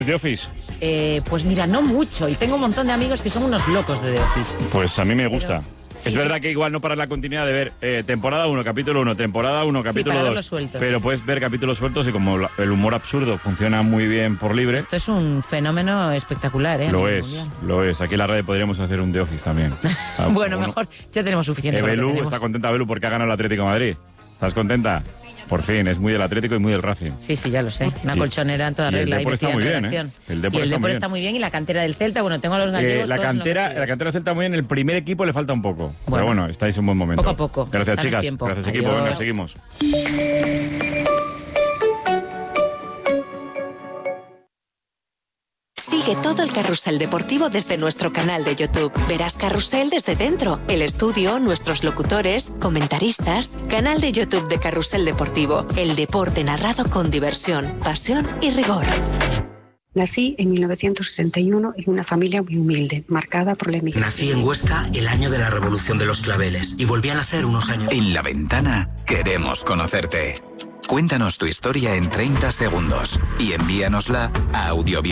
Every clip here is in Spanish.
The Office? Pues mira, no mucho. Y tengo un montón de amigos que son unos locos de The Office. Pues a mí me gusta. Pero, es verdad que igual no para la continuidad de ver temporada 1, capítulo 1, temporada 1, capítulo 2. Pero puedes ver capítulos sueltos y como el humor absurdo funciona muy bien por libre. Esto es un fenómeno espectacular, ¿eh? Lo es. Aquí en la radio podríamos hacer un The Office también. Bueno, mejor ya tenemos suficiente. Belu, está contenta Belu porque ha ganado el Atlético de Madrid. ¿Estás contenta? Por fin, es muy del Atlético y muy del Racing. Sí, ya lo sé. Una colchonera en toda regla. El Depor está muy bien, ¿eh? El Depor está muy bien y la cantera del Celta, bueno, tengo a los gallegos. La cantera del Celta muy bien, el primer equipo le falta un poco. Pero bueno, estáis en un buen momento. Poco a poco. Gracias, chicas. Gracias, equipo. Venga, seguimos. Sigue todo el carrusel deportivo desde nuestro canal de YouTube. Verás Carrusel desde dentro, el estudio, nuestros locutores, comentaristas. Canal de YouTube de Carrusel Deportivo. El deporte narrado con diversión, pasión y rigor. Nací en 1961 en una familia muy humilde, marcada por la emigración. Nací en Huesca el año de la Revolución de los Claveles y volví a nacer unos años. En La Ventana queremos conocerte. Cuéntanos tu historia en 30 segundos y envíanosla a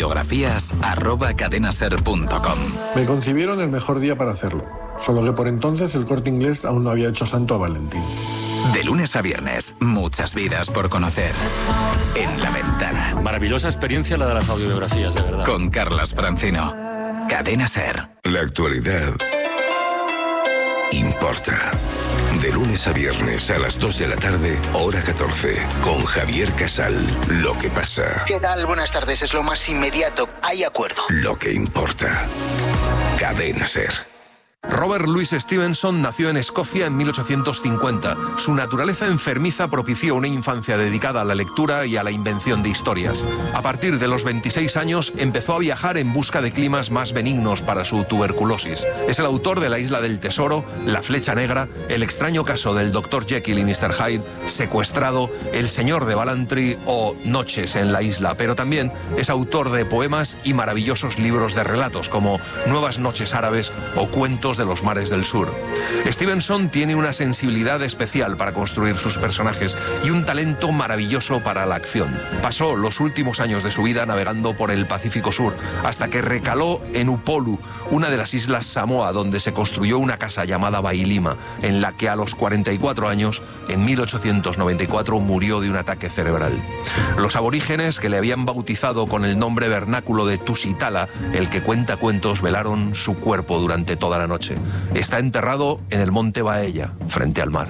audiobiografías@cadenaser.com. Me concibieron el mejor día para hacerlo, solo que por entonces el Corte Inglés aún no había hecho santo a Valentín. De lunes a viernes, muchas vidas por conocer en La Ventana. Maravillosa experiencia la de las audiobiografías, de verdad. Con Carlas Francino. Cadena Ser. La actualidad importa. De lunes a viernes a las 2 de la tarde, hora 14, con Javier Casal. Lo que pasa. ¿Qué tal? Buenas tardes. Es lo más inmediato. Hay acuerdo. Lo que importa. Cadena Ser. Robert Louis Stevenson nació en Escocia en 1850. Su naturaleza enfermiza propició una infancia dedicada a la lectura y a la invención de historias. A partir de los 26 años empezó a viajar en busca de climas más benignos para su tuberculosis. Es el autor de La Isla del Tesoro, La Flecha Negra, El extraño caso del Dr. Jekyll y Mr. Hyde, Secuestrado, El Señor de Ballantrae o Noches en la Isla. Pero también es autor de poemas y maravillosos libros de relatos como Nuevas Noches Árabes o Cuentos de los Mares del Sur. Stevenson tiene una sensibilidad especial para construir sus personajes y un talento maravilloso para la acción. Pasó los últimos años de su vida navegando por el Pacífico Sur, hasta que recaló en Upolu, una de las islas Samoa, donde se construyó una casa llamada Bailima, en la que a los 44 años, en 1894, murió de un ataque cerebral. Los aborígenes, que le habían bautizado con el nombre vernáculo de Tusitala, el que cuenta cuentos, velaron su cuerpo durante toda la noche. Está enterrado en el monte Baella, frente al mar.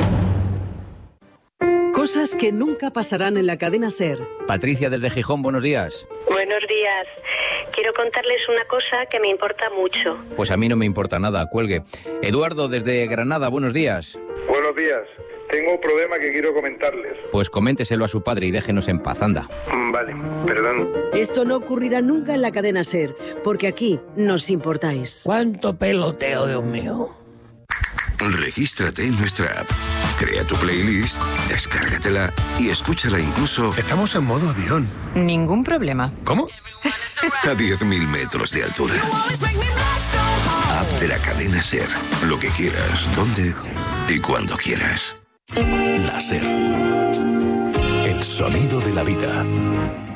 Cosas que nunca pasarán en la cadena SER. Patricia desde Gijón, buenos días. Buenos días. Quiero contarles una cosa que me importa mucho. Pues a mí no me importa nada, cuelgue. Eduardo desde Granada, buenos días. Buenos días. Tengo un problema que quiero comentarles. Pues coménteselo a su padre y déjenos en paz, anda. Vale, perdón. Esto no ocurrirá nunca en la cadena SER, porque aquí nos importáis. ¿Cuánto peloteo, Dios mío? Regístrate en nuestra app. Crea tu playlist, descárgatela y escúchala incluso... Estamos en modo avión. Ningún problema. ¿Cómo? A 10.000 metros de altura. App de la cadena SER. Lo que quieras, donde y cuando quieras. La SER. El sonido de la vida.